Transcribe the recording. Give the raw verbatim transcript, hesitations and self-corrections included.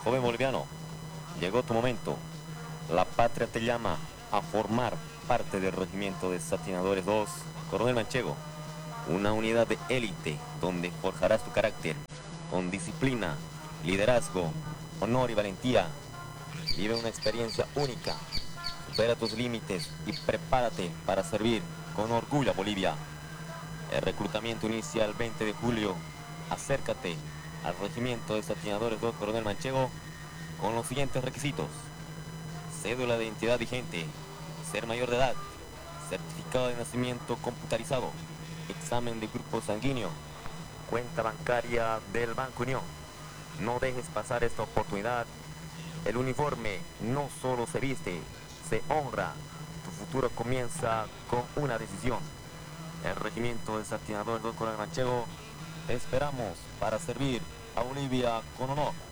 Joven boliviano, llegó tu momento. La patria te llama a formar parte del regimiento de Satinadores dos, Coronel Manchego. Una unidad de élite donde forjarás tu carácter con disciplina, liderazgo, honor y valentía. Vive una experiencia única. Supera tus límites y prepárate para servir con orgullo a Bolivia. El reclutamiento inicia el veinte de julio. Acércate al regimiento de Satinadores dos, Coronel Manchego, con los siguientes requisitos: cédula de identidad vigente, ser mayor de edad, certificado de nacimiento computarizado, examen de grupo sanguíneo, cuenta bancaria del Banco Unión. No dejes pasar esta oportunidad. El uniforme no solo se viste, se honra. Tu futuro comienza con una decisión. El regimiento de Satinadores dos, Coronel Manchego, te esperamos para servir a Bolivia con honor.